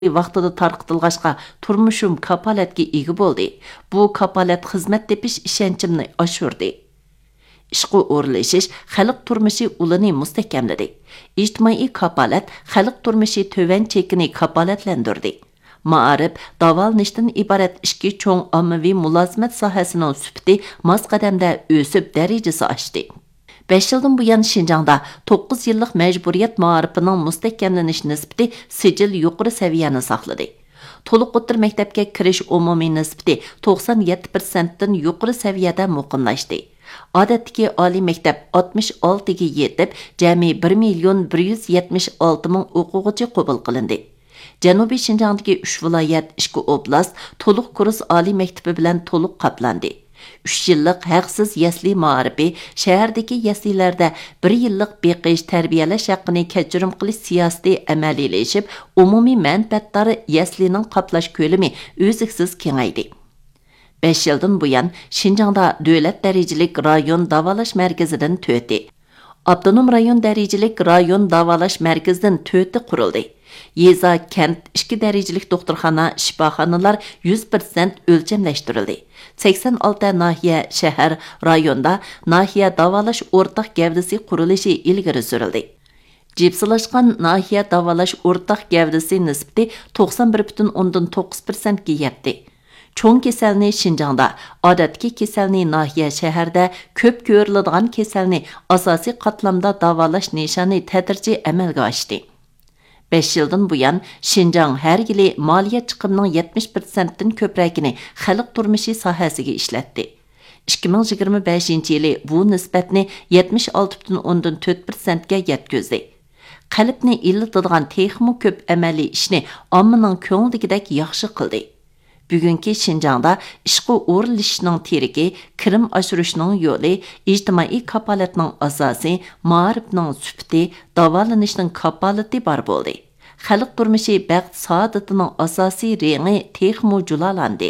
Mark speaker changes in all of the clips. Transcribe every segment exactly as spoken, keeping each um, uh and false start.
Speaker 1: vaqtida tarqıtılğaşqa turmuşum kapaletga ega bo'ldi. Bu kapalet xizmat tepish ishonchimni oshirdi. Ishqi o'rlashish xalq turmushi ulini mustahkamladi. İjtimoiy kapalet xalq turmushi töven chekini kapaletlandirdi. Ma'arif davolanishdan iborat ishki cho'ng ommaviy mulozimat sohasining sufati mos qadamda o'sib darajasi oshdi. besh yildan buyon Şinjangda to'qqiz yillik majburiyat ma'arifining mustahkamlanish nisbati sijil yuqori saviyani saqladi. To'liq o'rta maktabga kirish umumiy nisbati to'qson yetti prosentdan yuqori saviyada muqimlashdi. Odatdagi oliy maktab oltmish olti ga yetib, jami bir million bir yuz yetmish olti ming o'quvchi qabul qilindi. Janubiy Şinjangdagi uch viloyat, ikki oblast to'liq kurs oliy maktabi bilan to'liq qaplandi. uch yillik haqsiz yasli ma'arifi shahardagi yaslilarda bir yillik beqish tarbiyalash haqqini kechirim qilish siyosati amaliylashib, umumiy manfaatdori yaslining qaplash ko'lami o'ziksiz kengaydi. besh yildan buyon Şinjangda davlat darajalik rayon davolash markazidan to'rti, avtonom rayon darajalik rayon davolash markazidan to'rti qurildi. Yeza kent ikki darajalik doktorxona, shifoxonalar yuz persent o'lchamlashtirildi. sakson olti nahiya, shahar, rayonda nahiya davolash o'rtaq gavdasi qurilishi ilgari surildi. Jipsilashgan nahiya davolash o'rtaq gavdasi nisbati to'qson bir butun o'ndan to'qqiz persent ga yetdi. Cho'ng kasalni Şinjangda, odatki kasalni nahiya shaharda, ko'p ko'riladigan kasalni asosiy qatlamda davolash nishoni tadrijiy amalga oshdi. besh yildan buyon Şinjang har yili moliya chiqimining yetmish persentdan ko'pragini xalq turmushi sohasiga ishlatdi. ikki ming yigirma beshinchi yili bu nisbatni yetmish olti butun o'ndan to'rt persent ga yetkazdi. Qalbni illatadigan texmo ko'p amaliy ishni ommaning ko'ngildagidek yaxshi qildi. Bugungi Şinjangda ishqi o'rilishning terigi, kirim oshirishning yo'li, ijtimoiy kapolatning asosi, ma'rifning sufati, davolanishning kapolati bor bo'ldi. Xalq turmushi baxt saodatining asosiy rengi texmo julalandi.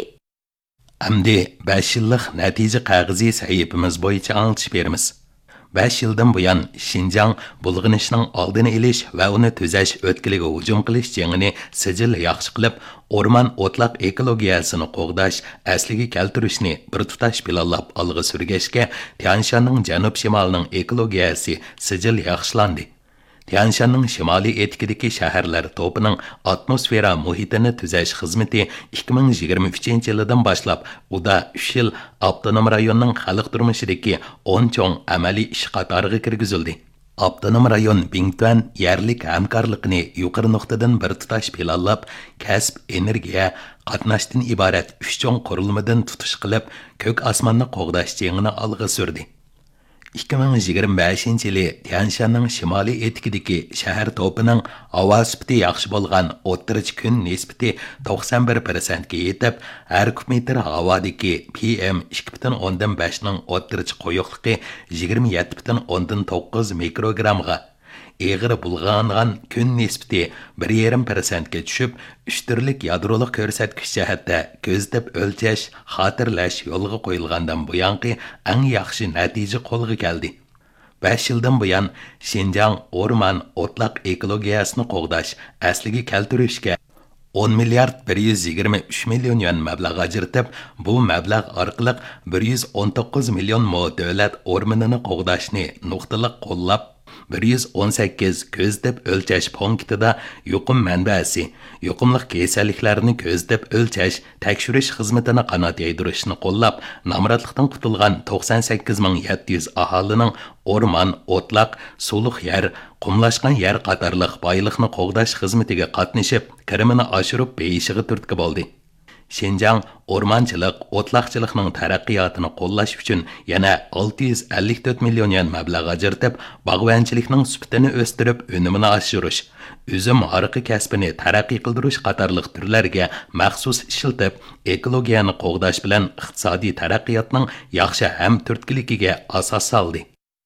Speaker 2: Amdi besh yillik natija qog'ozi sahifamiz bo'yicha anglitib beramiz. besh yildan buyon Şinjang bulg'inishning oldini olish va uni tuzash o'tkiliga hujum qilish jangini sijil yaxshi qilib, o'rmon o'tloq ekologiyasini qo'g'dash, asliga keltirishni bir tutash planlab olg'a surgashga Tianshanning janub shimolining ekologiyasi sijil yaxshilandi. Tianshanning shimoliy etikidagi shaharlar to'pining atmosfera muhitini tuzash xizmati ikki ming yigirma uchinchi yildan boshlab uda uch yil avtonom rayonning xalq turmushidagi o'n cho'ng amaliy ish qatoriga kirgizildi. Avtonom rayon Bingtuan yerlik hamkorlikni yuqori nuqtadan bir tutash planlab, kasb, energiya, qatnashdan iborat uch cho'ng qurilmadan tutish qilib, ko'k osmonni qo'g'dash jangini olg'a surdi. ikki ming yigirma beshinchi yili Tianshanning shimoliy etikidagi shahar to'pining havo sifati yaxshi bo'lgan o'ttirchi kun nisbati to'qson bir persent ga yetib, har kub metr havodagi P M ikki butun o'ndan besh ning o'ttirchi qo'yiqligi yigirma yetti butun o'ndan to'qqiz mikrogrammga, eg'iri bulg'angan kun nisbati bir yarim persent ga tushib, uch turlik yadroliq ko'rsatkich jihatda ko'zlab o'lchash, xotirlash yo'lga qo'yilgandan buyangi eng yaxshi natija qo'lga keldi. besh yildan buyon Şinjang o'rmon o'tloq ekologiyasini qo'g'dash, asliga keltirishga o'n milliard bir yuz yigirma uch million yuan mablag' ajratib, bu mablag' orqali bir yuz o'n to'qqiz million mo davlat o'rmonini qo'g'dashni nuqtaliq qo'llab, bir yuz o'n sakkiz ko'zlab o'lchash punktida yuqum manbasi, yuqumliq kasalliklarni ko'zlab o'lchash, tekshirish xizmatini qanot yaydirishni qo'llab, namratlikdan qutulgan to'qson sakkiz ming yetti yuz aholining o'rmon, o'tloq, suluq yer, qumlashgan yer qatorliq boyliqni qo'g'dash xizmatiga qatnashib, kirimini oshirib beyishiga turtki bo'ldi. Şinjang o'rmonchilik, o'tloqchilikning taraqqiyotini qo'llash uchun yana olti yuz ellik to'rt million yuan mablag' ajratib, bog'bonchilikning sifatini o'stirib, unumini oshirish, uzum ariqi kasbini taraqqiy qildirish qatorliq turlarga maxsus ishiltib, ekologiyani qo'g'dash bilan iqtisodiy taraqqiyotning yaxshi ham turtkiligiga asos soldi.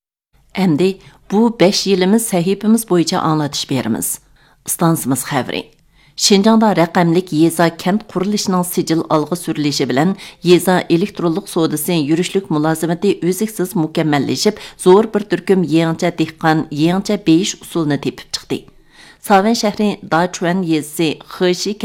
Speaker 1: Endi bu besh yilimiz sahifamiz bo'yicha anglatish beramiz. Stansimiz xabari. Şinjangda raqamlik yeza kent qurilishining sijil olg'a surilishi bilan yeza elektronlik sodasi yurishlik mulozimati o'ziksiz mukammallashib, zo'r bir turkum yangicha dehqon, yangicha beyish usulini tepib chiqdi. Savan shahri Dachuan yezisi Xeshi